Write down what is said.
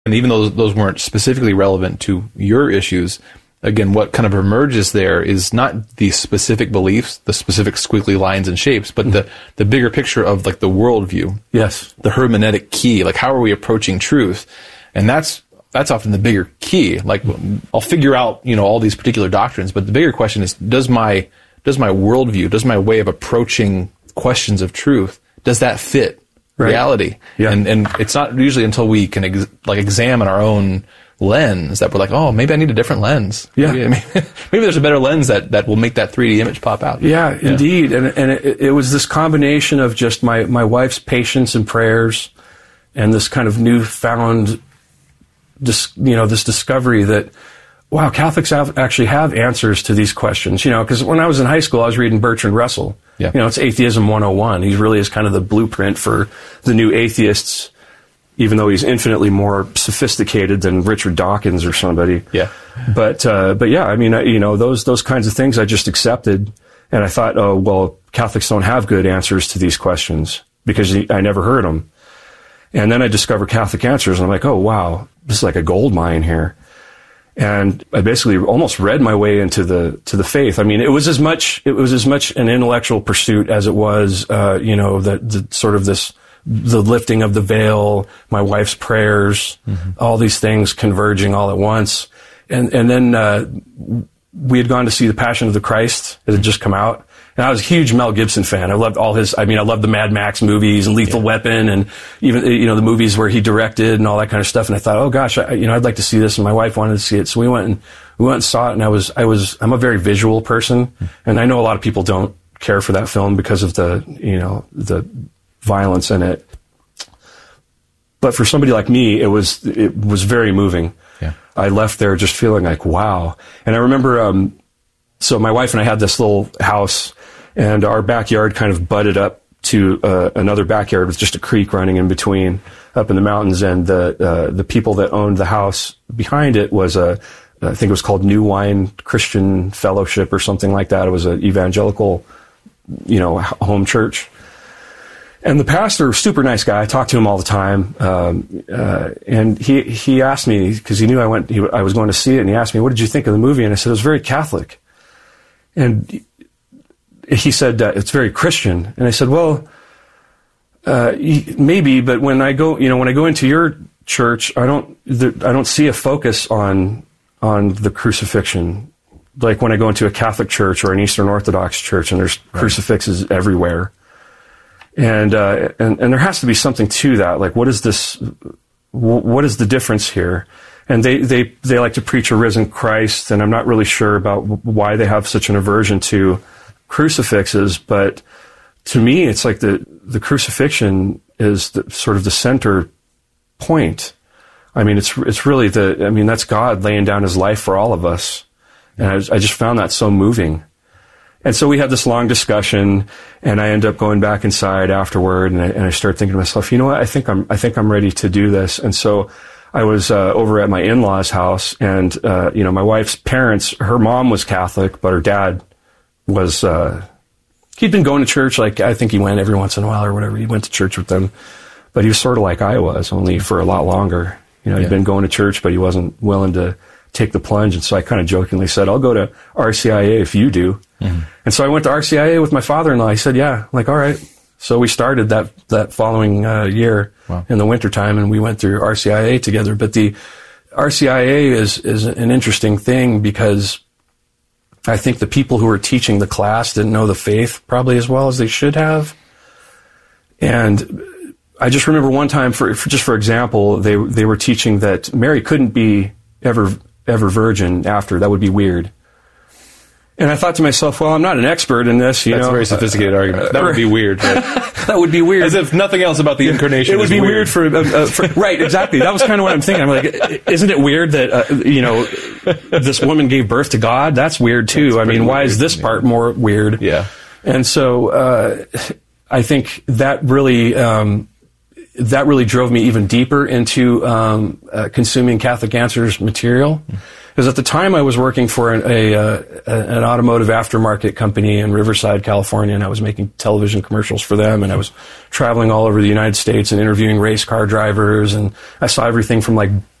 And even though those weren't specifically relevant to your issues, again, what kind of emerges there is not the specific beliefs, the specific squiggly lines and shapes, but the bigger picture of like the worldview. Yes. The hermeneutic key, like how are we approaching truth? And that's often the bigger key. Like I'll figure out, all these particular doctrines, but the bigger question is, does my worldview, does my way of approaching questions of truth, does that fit reality? Yeah. And it's not usually until we can examine our own lens that we're like, oh, maybe I need a different lens. Yeah. Maybe there's a better lens that will make that 3D image pop out. Yeah, indeed. And it was this combination of just my wife's patience and prayers and this kind of newfound, this discovery that, wow, Catholics actually have answers to these questions. Because when I was in high school, I was reading Bertrand Russell. Yeah. It's Atheism 101. He really is kind of the blueprint for the new atheists, even though he's infinitely more sophisticated than Richard Dawkins or somebody. Yeah. But yeah, I mean, those kinds of things I just accepted. And I thought, oh, well, Catholics don't have good answers to these questions because I never heard them. And then I discovered Catholic Answers, and I'm like, oh, wow, this is like a gold mine here. And I basically almost read my way into the faith. I mean, it was as much an intellectual pursuit as it was, the sort of the lifting of the veil, my wife's prayers, all these things converging all at once. And then we had gone to see The Passion of the Christ. It had just come out. And I was a huge Mel Gibson fan. I loved I loved the Mad Max movies and Lethal Weapon and even, the movies where he directed and all that kind of stuff. And I thought, oh gosh, I'd like to see this. And my wife wanted to see it. So we went and saw it. And I'm a very visual person. And I know a lot of people don't care for that film because of the violence in it. But for somebody like me, it was very moving. Yeah. I left there just feeling like, wow. And I remember, so my wife and I had this little house, and our backyard kind of butted up to another backyard with just a creek running in between up in the mountains. And the people that owned the house behind it was I think it was called New Wine Christian Fellowship or something like that. It was an evangelical, home church. And the pastor, super nice guy, I talked to him all the time. And he asked me, because he knew I was going to see it, and he asked me, what did you think of the movie? And I said, it was very Catholic. And he said, it's very Christian. And I said, well, maybe, but when I go into your church, I don't see a focus on the crucifixion. Like when I go into a Catholic church or an Eastern Orthodox church, and there's crucifixes everywhere. And there has to be something to that. Like, what is this? What is the difference here? And they like to preach a risen Christ, and I'm not really sure about why they have such an aversion to crucifixes. But to me, it's like the crucifixion is sort of the center point. I mean, it's really that's God laying down His life for all of us, and I just found that so moving. And so we had this long discussion, and I end up going back inside afterward, and I start thinking to myself, you know what? I think I'm ready to do this. And so I was over at my in-laws' house, and my wife's parents, her mom was Catholic, but her dad was he'd been going to church. Like, I think he went every once in a while or whatever. He went to church with them, but he was sort of like I was, only for a lot longer. He'd been going to church, but he wasn't willing to take the plunge. And so I kind of jokingly said, I'll go to RCIA if you do. Mm-hmm. And so I went to RCIA with my father-in-law. He said, yeah, like, all right. So we started that following year in the wintertime, and we went through RCIA together. But the RCIA is an interesting thing because I think the people who were teaching the class didn't know the faith probably as well as they should have. And I just remember one time, for example, they were teaching that Mary couldn't be ever virgin after. That would be weird. And I thought to myself, well, I'm not an expert in this. That's a very sophisticated argument. That would be weird. Right? That would be weird. As if nothing else about the incarnation. It would be weird for right, exactly. That was kind of what I'm thinking. I'm like, isn't it weird that this woman gave birth to God? That's weird too. I mean, why is this part more weird? Yeah. And so I think that really that really drove me even deeper into consuming Catholic Answers material. Because at the time I was working for an automotive aftermarket company in Riverside, California, and I was making television commercials for them, and I was traveling all over the United States and interviewing race car drivers, and I saw everything from like